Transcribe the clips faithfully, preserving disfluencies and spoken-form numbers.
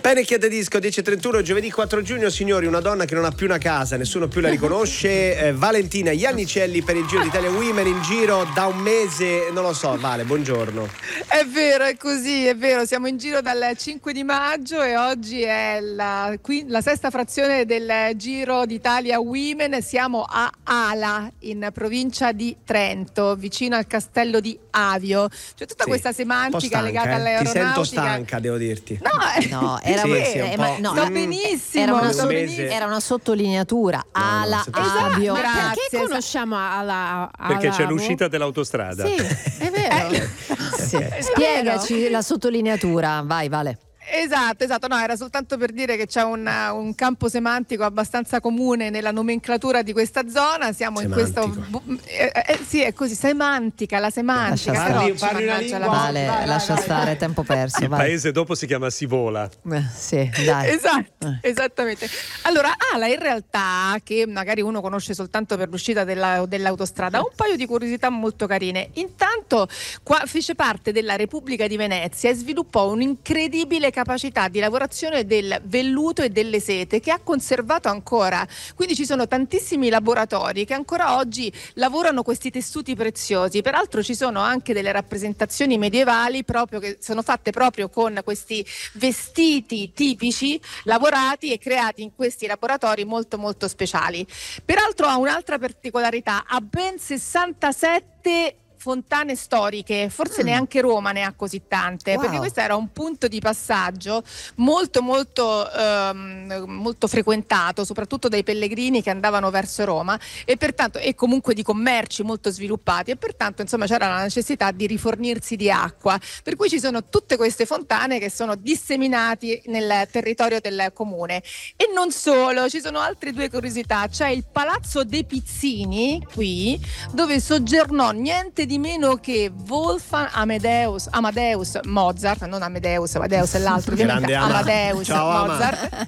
Bene, chiede disco dieci e trentuno, giovedì quattro giugno, signori, una donna che non ha più una casa, nessuno più la riconosce, eh, Valentina Iannicelli per il Giro d'Italia Women, in giro da un mese, non lo so. Vale, buongiorno. È vero, è così, è vero, siamo in giro dal cinque di maggio e oggi è la, qui, la sesta frazione del Giro d'Italia Women. Siamo a Ala, in provincia di Trento, vicino al castello di Avio. C'è tutta Sì, questa semantica stanca, legata eh? all'aeronautica. Ti sento stanca, devo dirti. No, No, era, Sì, sì, un eh, po'. ma- no, sto mm, benissimo, era una, sto so- benissimo. era una sottolineatura. No, no, Ala, siete- Avio. Esatto. Perché Grazie, conosciamo alla, alla Perché c'è Avo? l'uscita dell'autostrada. Sì, è vero. Sì. È Spiegaci vero. la sottolineatura, vai Vale. Esatto, esatto, no, era soltanto per dire che c'è un, un campo semantico abbastanza comune nella nomenclatura di questa zona. Siamo Semantico. in questo bu- eh, eh, sì, è così, semantica, la semantica. Lascia però stare. ci Parli una mannaggia la lingua. voglia. Vale, vai, vai, lascia vai. stare, tempo perso. Il Vai. paese dopo si chiama Sivola. Eh, sì, dai. Esatto, Eh. esattamente. Allora, Ala in realtà, che magari uno conosce soltanto per l'uscita della- dell'autostrada, ha un paio di curiosità molto carine. Intanto, qua fece parte della Repubblica di Venezia e sviluppò un'incredibile capacità di lavorazione del velluto e delle sete che ha conservato ancora. Quindi ci sono tantissimi laboratori che ancora oggi lavorano questi tessuti preziosi. Peraltro ci sono anche delle rappresentazioni medievali proprio che sono fatte proprio con questi vestiti tipici lavorati e creati in questi laboratori molto molto speciali. Peraltro ha un'altra particolarità, ha ben sessantasette fontane storiche, forse Mm. neanche Roma ne ha così tante, Wow. perché questo era un punto di passaggio molto molto ehm, molto frequentato, soprattutto dai pellegrini che andavano verso Roma e pertanto e comunque di commerci molto sviluppati e pertanto insomma c'era la necessità di rifornirsi di acqua, per cui ci sono tutte queste fontane che sono disseminati nel territorio del comune. E non solo, ci sono altre due curiosità. C'è il Palazzo dei Pizzini qui, dove soggiornò niente di meno che Wolfgang Amadeus, Amadeus Mozart, non Amadeus, Amadeus è l'altro, ovviamente Grande Ama. Amadeus Ciao, Ama. Mozart.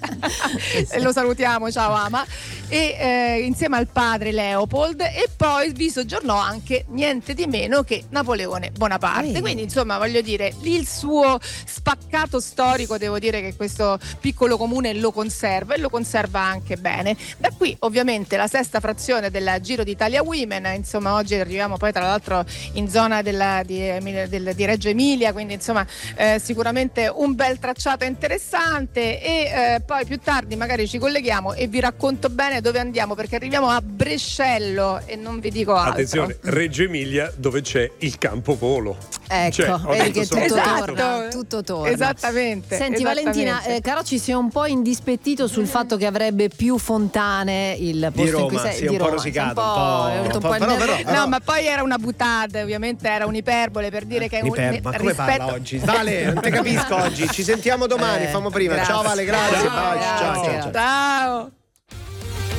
E lo salutiamo, ciao Ama. E eh, insieme al padre Leopold, e poi vi soggiornò anche niente di meno che Napoleone Bonaparte. Ehi. Quindi insomma voglio dire, il suo spaccato storico, devo dire che questo piccolo comune lo conserva e lo conserva anche bene. Da qui ovviamente la sesta frazione del Giro d'Italia Women, insomma oggi arriviamo poi tra l'altro in zona della, di, del, di Reggio Emilia, quindi insomma eh, sicuramente un bel tracciato interessante e eh, poi più tardi magari ci colleghiamo e vi racconto bene dove andiamo, perché arriviamo a Brescello e non vi dico altro. Attenzione, Reggio Emilia dove c'è il campo volo. Ecco, Cioè, ho vedi detto che solo tutto Esatto. torna, tutto torna. Esattamente. Senti esattamente. Valentina, eh, Carocci si è un po' indispettito sul fatto che avrebbe più fontane il posto Di in cui Roma, sei sì, un po' Roma. rosicato, Sei un po', è venuto un po', in però- nervoso. però- No, ma poi era una boutade, ovviamente era un'iperbole per dire che è un Iper- ma come rispetto... parla oggi? Vale, non te capisco oggi. Ci sentiamo domani, Eh, famo prima. grazie. Ciao Vale, grazie. Ciao, Bye, ciao, grazie. ciao, ciao. Ciao.